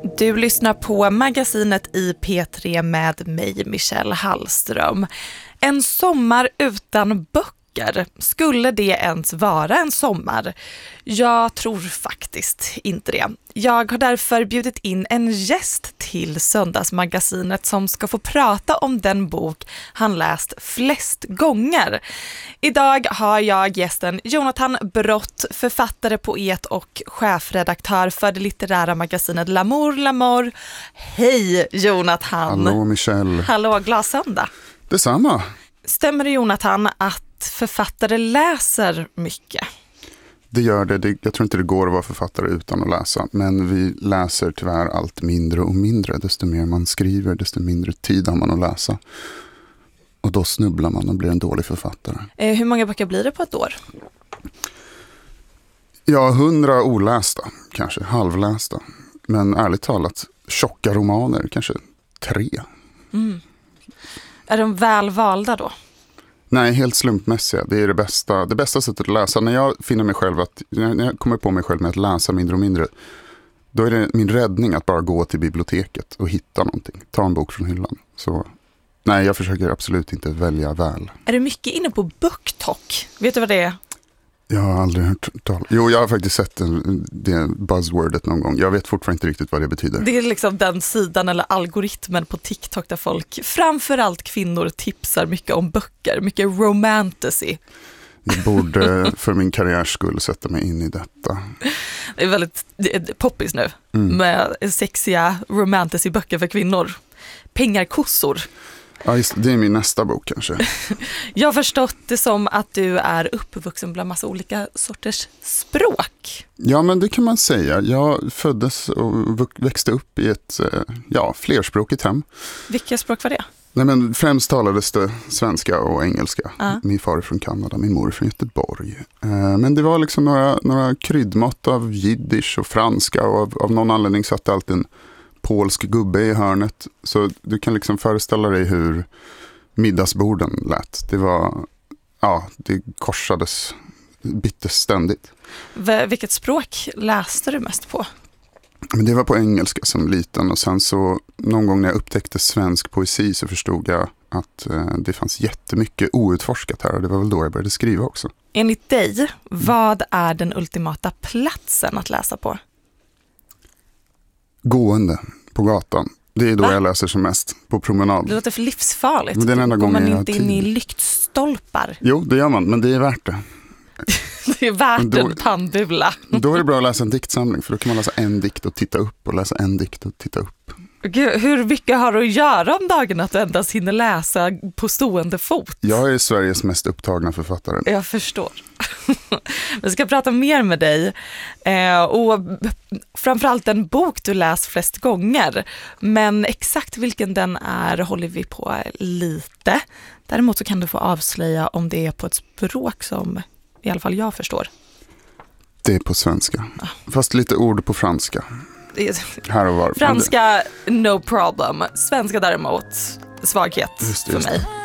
Du lyssnar på magasinet i P3 med mig, Michelle Hallström. En sommar utan böcker. Skulle det ens vara en sommar? Jag tror faktiskt inte det. Jag har därför bjudit in en gäst till Söndagsmagasinet som ska få prata om den bok han läst flest gånger. Idag har jag gästen Jonathan Brott, författare, poet och chefredaktör för det litterära magasinet L'amour. Hej Jonathan! Hallå Michelle! Hallå, glad söndag! Detsamma! Stämmer det, Jonathan, att författare läser mycket? Det gör det. Jag tror inte det går att vara författare utan att läsa. Men vi läser tyvärr allt mindre och mindre. Desto mer man skriver, desto mindre tid har man att läsa. Och då snubblar man och blir en dålig författare. Hur många böcker blir det på ett år? Ja, 100 olästa, kanske halvlästa. Men ärligt talat, tjocka romaner, kanske 3. Mm. Är de väl valda då? Nej, helt slumpmässiga. Det är det bästa sättet att läsa. När jag finner mig själv när jag kommer på mig själv med att läsa mindre och mindre, då är det min räddning att bara gå till biblioteket och hitta någonting. Ta en bok från hyllan. Så nej, jag försöker absolut inte välja väl. Är du mycket inne på BookTok? Vet du vad det är? Jag har aldrig hört tal. Jo, jag har faktiskt sett det buzzwordet någon gång. Jag vet fortfarande inte riktigt vad det betyder. Det är liksom den sidan eller algoritmen på TikTok där folk, framförallt kvinnor, tipsar mycket om böcker. Mycket romantasy. Jag borde för min karriärs skull sätta mig in i detta. Det är väldigt poppis nu med sexiga romantasy-böcker för kvinnor. Pengarkossor. Ja, just, det är min nästa bok kanske. Jag har förstått det som att du är uppvuxen bland massa olika sorters språk. Ja, men det kan man säga. Jag föddes och växte upp i ett flerspråkigt hem. Vilka språk var det? Nej, men främst talades det svenska och engelska. Min far är från Kanada, min mor är från Göteborg. Men det var liksom några kryddmått av jiddisch och franska, och av någon anledning satt alltid en polsk gubbe i hörnet. Så du kan liksom föreställa dig hur middagsborden lät. Det korsades, byttes ständigt. Vilket språk läste du mest på? Men det var på engelska som liten, och sen så någon gång när jag upptäckte svensk poesi så förstod jag att det fanns jättemycket outforskat här, och det var väl då jag började skriva också. Enligt dig, vad är den ultimata platsen att läsa på? Gående på gatan. Det är då jag läser som mest, på promenad. Det låter för livsfarligt. Men det är den enda går gången man inte in i lyktstolpar? Jo, det gör man, men det är värt det. Det är värt en pannbula. Då är det bra att läsa en diktsamling, för då kan man läsa en dikt och titta upp, och läsa en dikt och titta upp. Gud, hur mycket har du att göra om dagen att du endast hinner läsa på stående fot? Jag är Sveriges mest upptagna författare. Jag förstår. Vi ska prata mer med dig. Och framförallt en bok du läst flest gånger. Men exakt vilken den är håller vi på lite. Däremot så kan du få avslöja om det är på ett språk som i alla fall jag förstår. Det är på svenska. Fast lite ord på franska. Här och var. Franska, no problem. Svenska däremot, svaghet för mig.